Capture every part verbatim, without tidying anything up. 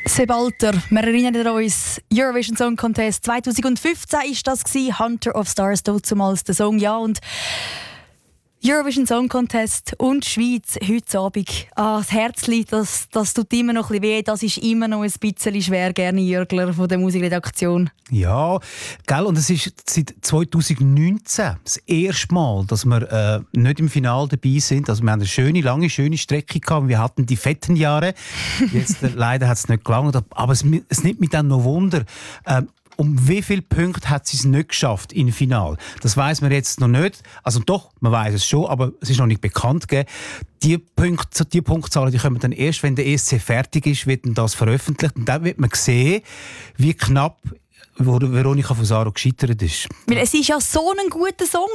Sebalter, wir erinnern uns, Eurovision Song Contest zwanzig fünfzehn war das gewesen, Hunter of Stars, damals der Song, ja, und Eurovision Song Contest und Schweiz heute Abend. Ah, das Herzli, das, das tut immer noch ein bisschen weh, das ist immer noch ein bisschen schwer, gerne Jürgler von der Musikredaktion. Ja, gell, und es ist seit zwanzig neunzehn das erste Mal, dass wir äh, nicht im Finale dabei sind. Also wir haben eine schöne, lange, schöne Strecke gehabt. Wir hatten die fetten Jahre. Jetzt äh, leider hat es nicht gelangt, aber es, es nimmt mich dann noch Wunder. Äh, Um wie viele Punkte hat sie es nicht geschafft im Finale? Das weiss man jetzt noch nicht. Also doch, man weiss es schon, aber es ist noch nicht bekannt gegeben. Die Punkte, die Punktzahlen, die kommen dann erst, wenn der E S C fertig ist, wird dann das veröffentlicht. Und dann wird man sehen, wie knapp Veronica Fusaro gescheitert ist. Weil es ist ja so ein guter Song.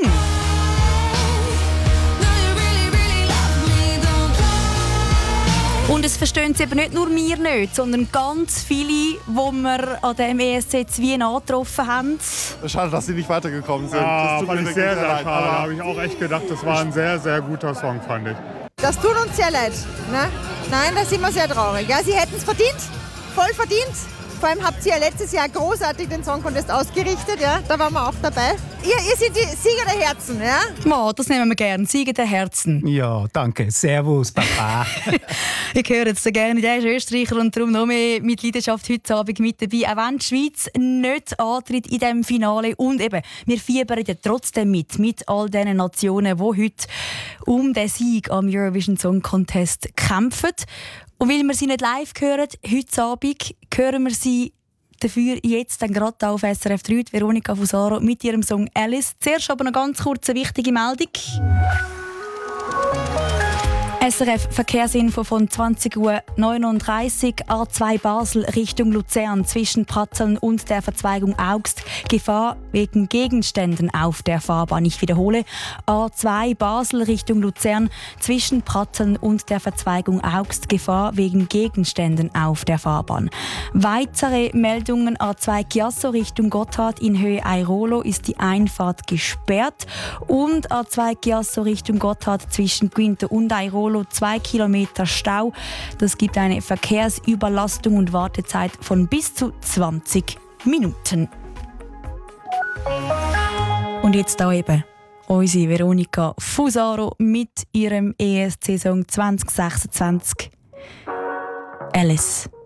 Und es verstehen sie eben nicht nur wir nicht, sondern ganz viele, die wir an dem E S C in Wien angetroffen haben. Schade, dass sie nicht weitergekommen sind. Ja, das tut fand mir ich sehr, sehr leid. schade. Da habe ich auch echt gedacht, das war ein sehr, sehr guter Song, fand ich. Das tut uns sehr leid. Ne? Nein, da sind wir sehr traurig. Ja, sie hätten es verdient, voll verdient. Vor allem habt ihr ja letztes Jahr großartig den Song Contest ausgerichtet. Ja? Da waren wir auch dabei. Ihr, ihr seid die Sieger der Herzen, ja? Ja, das nehmen wir gerne. Sieger der Herzen. Ja, danke. Servus, Papa. Ich höre jetzt so gerne, der ist Österreicher und darum noch mehr mit Leidenschaft heute Abend mit dabei. Auch wenn die Schweiz nicht antritt in diesem Finale. Und eben, wir fiebern ja trotzdem mit, mit all diesen Nationen, die heute um den Sieg am Eurovision Song Contest kämpfen. Und weil wir sie nicht live hören, heute Abend hören wir sie dafür jetzt dann gerade auf S R F drei, Veronica Fusaro mit ihrem Song «Alice». Zuerst aber noch ganz kurz eine wichtige Meldung. S R F Verkehrsinfo von zwanzig Uhr neununddreißig, A zwei Basel Richtung Luzern zwischen Pratteln und der Verzweigung Augst. Gefahr wegen Gegenständen auf der Fahrbahn. Ich wiederhole, A zwei Basel Richtung Luzern zwischen Pratteln und der Verzweigung Augst. Gefahr wegen Gegenständen auf der Fahrbahn. Weitere Meldungen: A zwei Chiasso Richtung Gotthard in Höhe Airolo ist die Einfahrt gesperrt. Und A zwei Chiasso Richtung Gotthard zwischen Guinto und Airolo zwei Kilometer Stau. Das gibt eine Verkehrsüberlastung und Wartezeit von bis zu zwanzig Minuten. Und jetzt da eben unsere Veronica Fusaro mit ihrem E S C-Song zwanzig sechsundzwanzig «Alice».